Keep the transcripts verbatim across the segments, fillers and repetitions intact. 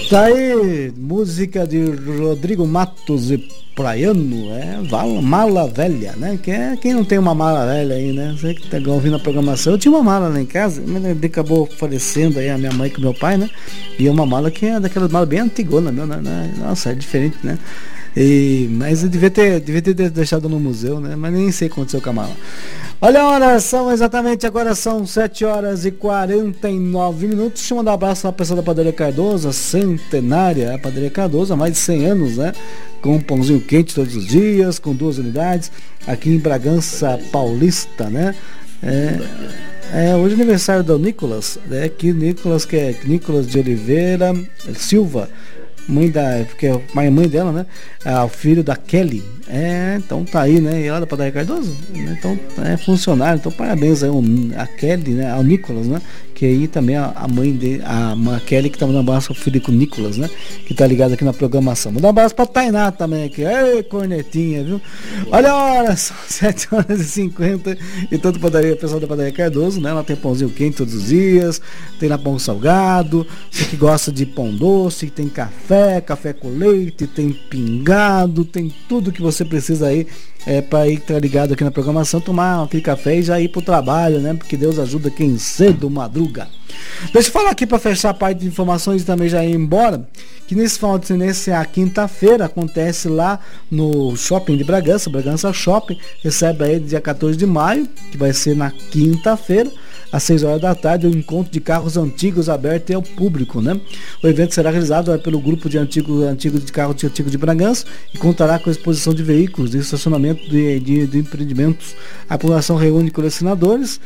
Tá aí, música de Rodrigo Matos e Praiano, é Mala Velha, né? Quem, é, quem não tem uma mala velha aí, né? Você que tá ouvindo a programação. Eu tinha uma mala lá em casa, mas acabou falecendo aí a minha mãe com o meu pai, né? E é uma mala que é daquelas malas bem antigona, meu, né? Nossa, é diferente, né? E, mas eu devia ter, devia ter deixado no museu, né? Mas nem sei o que aconteceu com a mala. Olha a hora, são exatamente agora são sete horas e quarenta e nove minutos. Deixa eu mandar um abraço na pessoa da Padaria Cardoso, a centenária, a Padaria Cardoso, há mais de cem anos, né? Com um pãozinho quente todos os dias, com duas unidades, aqui em Bragança Paulista, né? É, é hoje é aniversário do Nicolas, né? Que Nicolas, que é Nicolas de Oliveira Silva, mãe da, porque é a mãe dela, né? É o filho da Kelly. É, então tá aí, né? E ela da Padaria Cardoso, então é funcionário, então parabéns aí a Kelly, né? Ao Nicolas, né? Que aí também a, a mãe dele, a, a Kelly que tá mandando um abraço pro filho com o Nicolas, né? Que tá ligado aqui na programação. Manda um abraço pra Tainá também aqui. Ei, cornetinha, viu? Olha a hora, são sete horas e cinquenta e tanto padaria, pessoal da Padaria Cardoso, né? Ela tem pãozinho quente todos os dias, tem lá pão salgado, você que gosta de pão doce, tem café, café com leite, tem pingado, tem tudo que você precisa aí é, para ir tá ligado aqui na programação, tomar aquele café e já ir pro trabalho, né? Porque Deus ajuda quem cedo madruga. Deixa eu falar aqui para fechar a parte de informações e também já ir embora, que nesse final de nesse a quinta-feira acontece lá no Shopping de Bragança, Bragança Shopping, recebe aí dia quatorze de maio, que vai ser na quinta-feira, às seis horas da tarde, o encontro de carros antigos aberto ao público, né? O evento será realizado pelo grupo de antigos antigos de carros antigos de Bragança e contará com a exposição de veículos, de estacionamento de, de, de empreendimentos. A população reúne colecionadores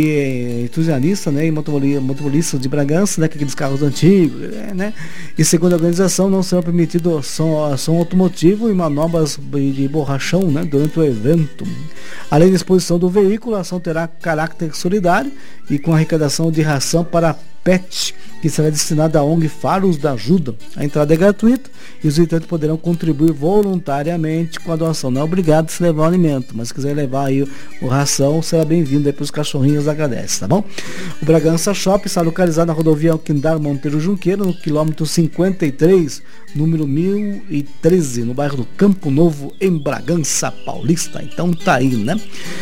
e entusiastas, né? E motoristas de Bragança, né? Aqueles carros antigos, né? E segundo a organização, não serão permitidos som, som automotivo e manobras de borrachão, né? Durante o evento. Além da exposição do veículo, a ação terá caráter solidário e com arrecadação de ração para pet, que será destinada à O N G Faros da Ajuda. A entrada é gratuita e os visitantes poderão contribuir voluntariamente com a doação. Não é obrigado a se levar o alimento, mas se quiser levar aí o, o ração, será bem-vindo aí para os cachorrinhos, agradece, tá bom? O Bragança Shopping está localizado na rodovia Alquindar Monteiro Junqueiro, no quilômetro cinquenta e três, número mil e treze, no bairro do Campo Novo, em Bragança Paulista. Então tá aí, né?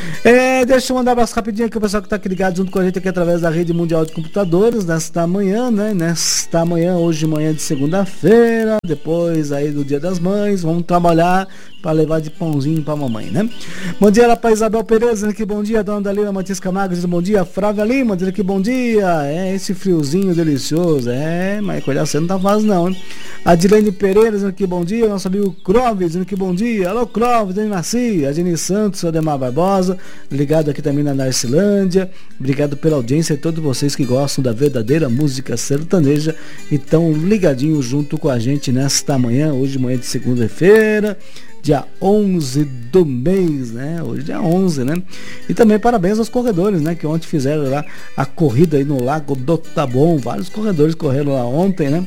É, deixa eu mandar um abraço rapidinho aqui o pessoal que está aqui ligado junto com a gente aqui através da Rede Mundial de Computadores, nesta manhã, né? Nesta manhã, hoje de manhã de segunda-feira, depois aí do Dia das Mães, vamos trabalhar para levar de pãozinho para mamãe, né? Bom dia lá para Isabel Pereira, dizendo que bom dia, dona Dalila Matias Camargo, dizendo bom dia, Flávia Lima, dizendo que bom dia, é esse friozinho delicioso, é, mas cuidado, você não tá fácil não, hein? A Dilene Pereira, dizendo que bom dia, nosso amigo Clóvis, dizendo que bom dia, alô Clóvis, Dani Nasci, a Jenny Santos, o Ademar Barbosa, ligado aqui também na Narcilândia, obrigado pela audiência e todos vocês que gostam da verdadeira música sertaneja e estão ligadinhos junto com a gente nesta manhã, hoje de manhã de segunda-feira, dia onze do mês, né? Hoje dia onze, né? E também parabéns aos corredores, né? Que ontem fizeram lá a corrida aí no Lago do Taboão. Vários corredores correram lá ontem, né?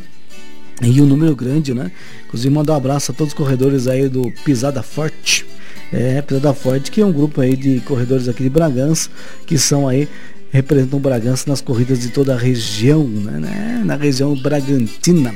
E um número grande, né? Inclusive mandar um abraço a todos os corredores aí do Pisada Forte. É, Pisada Forte, que é um grupo aí de corredores aqui de Bragança, que são aí, representam Bragança nas corridas de toda a região, né? Na região bragantina.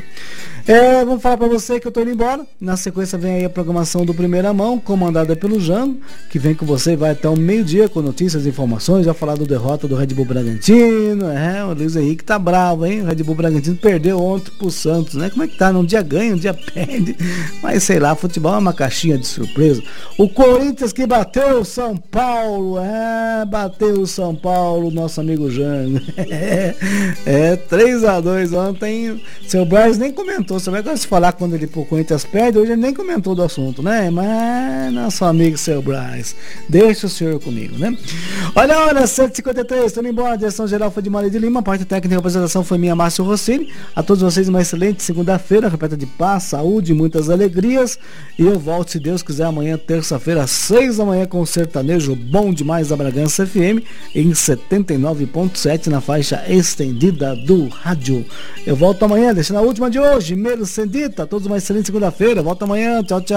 É, vamos falar para você que eu tô indo embora. Na sequência vem aí a programação do Primeira Mão, comandada pelo Jango, que vem com você e vai até o meio-dia com notícias e informações. Já falar do derrota do Red Bull Bragantino. É, o Luiz Henrique tá bravo, hein? O Red Bull Bragantino perdeu ontem pro Santos, né? Como é que tá? Um dia ganha, um dia perde. Mas sei lá, futebol é uma caixinha de surpresa. O Corinthians que bateu o São Paulo. É, bateu o São Paulo, nosso amigo Jango. É, é três a dois ontem. Seu Braz nem comentou. Você vai gostar de falar quando ele pro Corinthians perde, hoje ele nem comentou do assunto, né? Mas nosso amigo seu Braz, deixa o senhor comigo, né? Olha a hora, sete e cinquenta e três, estou indo embora. A direção geral foi de Maria de Lima, a parte técnica e representação foi minha, Márcio Rossini. A todos vocês uma excelente segunda-feira, repleta de paz, saúde e muitas alegrias. E eu volto, se Deus quiser, amanhã, terça-feira, às seis da manhã, com o sertanejo bom demais da Bragança F M, em setenta e nove ponto sete, na faixa estendida do rádio. Eu volto amanhã, deixando a última de hoje, Mercedita, todos uma excelente segunda-feira. Volta amanhã, tchau, tchau.